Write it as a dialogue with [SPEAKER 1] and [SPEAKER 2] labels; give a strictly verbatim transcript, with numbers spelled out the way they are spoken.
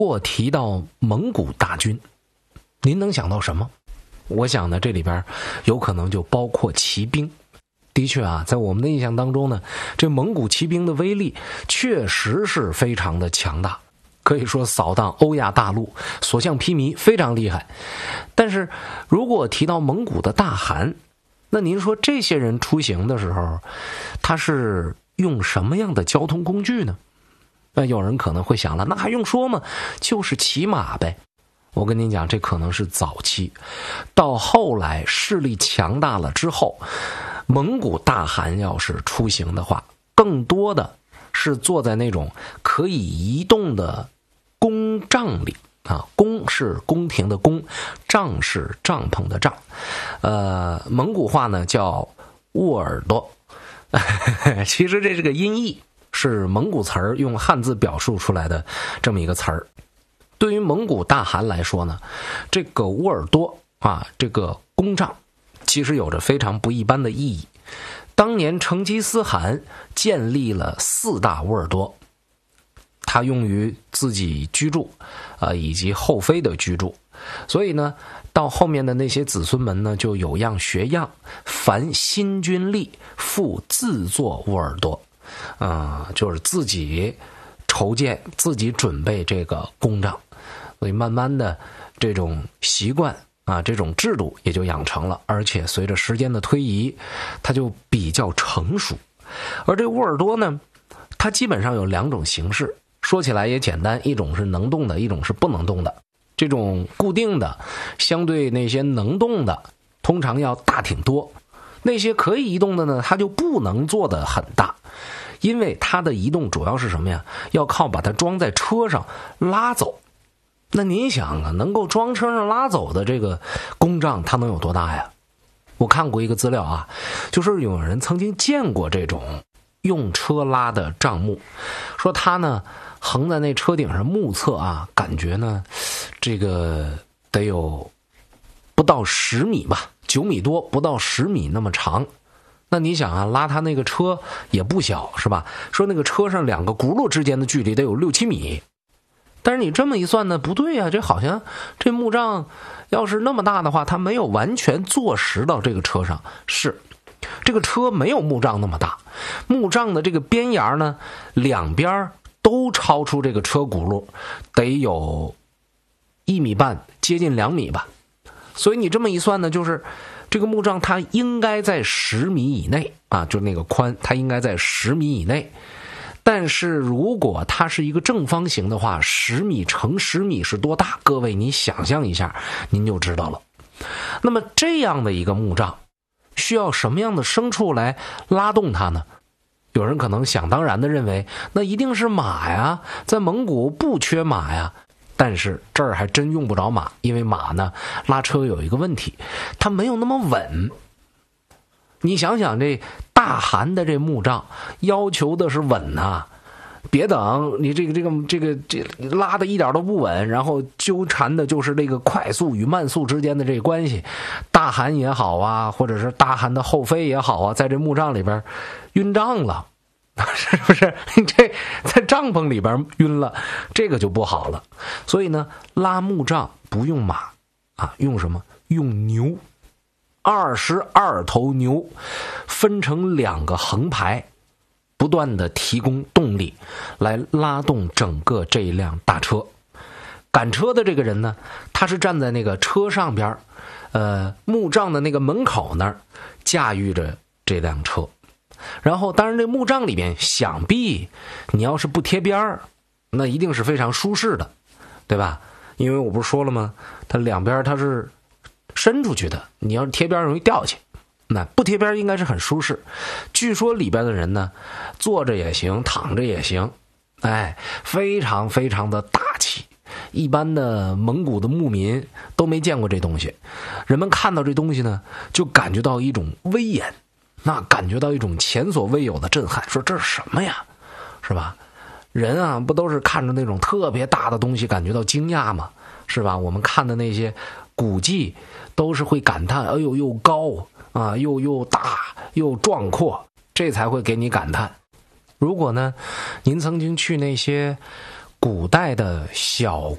[SPEAKER 1] 我提到蒙古大军，您能想到什么？我想呢，这里边有可能就包括骑兵。的确啊，在我们的印象当中呢，这蒙古骑兵的威力确实是非常的强大，可以说扫荡欧亚大陆，所向披靡，非常厉害。但是如果提到蒙古的大汗，那您说这些人出行的时候，他是用什么样的交通工具呢？那有人可能会想了，那还用说吗？就是骑马呗。我跟您讲，这可能是早期，到后来势力强大了之后，蒙古大汗要是出行的话，更多的是坐在那种可以移动的宫帐里啊，宫是宫廷的宫，帐是帐篷的帐，呃，蒙古话呢叫沃尔多，其实这是个音译，是蒙古词儿用汉字表述出来的这么一个词儿。对于蒙古大汗来说呢，这个沃尔多啊，这个宫帐其实有着非常不一般的意义。当年成吉思汗建立了四大沃尔多，它用于自己居住啊、呃，以及后妃的居住。所以呢，到后面的那些子孙们呢，就有样学样，凡新君立，复自作沃尔多，啊、呃，就是自己筹建、自己准备这个宫帐。所以慢慢的这种习惯啊，这种制度也就养成了，而且随着时间的推移，它就比较成熟。而这沃尔多呢，它基本上有两种形式，说起来也简单，一种是能动的，一种是不能动的。这种固定的，相对那些能动的，通常要大挺多；那些可以移动的呢，它就不能做得很大，因为它的移动主要是什么呀？要靠把它装在车上拉走。那您想啊，能够装车上拉走的这个宫帐，它能有多大呀？我看过一个资料啊，就是有人曾经见过这种用车拉的帐幕，说他呢横在那车顶上目测啊，感觉呢这个得有不到十米吧，九米多，不到十米那么长。那你想啊，拉他那个车也不小，是吧？说那个车上两个轱辘之间的距离得有六七米。但是你这么一算呢，不对呀、啊，这好像这木杖要是那么大的话，它没有完全坐实到这个车上。是，这个车没有木杖那么大，木杖的这个边沿呢，两边都超出这个车轱辘，得有一米半，接近两米吧。所以你这么一算呢，就是这个木杖它应该在十米以内啊，就那个宽，它应该在十米以内。但是如果它是一个正方形的话，十米乘十米是多大？各位你想象一下，您就知道了。那么这样的一个木杖，需要什么样的牲畜来拉动它呢？有人可能想当然的认为，那一定是马呀，在蒙古不缺马呀。但是这儿还真用不着马，因为马呢拉车有一个问题，它没有那么稳。你想想这大汗的这木杖要求的是稳呐、啊，别等你这个这个这个这拉的一点都不稳，然后纠缠的就是这个快速与慢速之间的这个关系。大汗也好啊，或者是大汗的后妃也好啊，在这木杖里边晕帐了，是不是？你这在帐篷里边晕了，这个就不好了。所以呢，拉木杖不用马啊，用什么？用牛。二十二头牛分成两个横排，不断的提供动力来拉动整个这一辆大车。赶车的这个人呢，他是站在那个车上边，呃，木杖的那个门口那儿驾驭着这辆车。然后当然这木杖里边想必你要是不贴边儿，那一定是非常舒适的，对吧？因为我不是说了吗，它两边它是伸出去的，你要是贴边容易掉下去，那不贴边应该是很舒适。据说里边的人呢，坐着也行，躺着也行，哎，非常非常的大气。一般的蒙古的牧民都没见过这东西，人们看到这东西呢，就感觉到一种威严，那感觉到一种前所未有的震撼，说这是什么呀，是吧？人啊，不都是看着那种特别大的东西感觉到惊讶吗？是吧？我们看的那些古迹都是会感叹，哎呦，又高啊，又又大又壮阔，这才会给你感叹。如果呢，您曾经去那些古代的小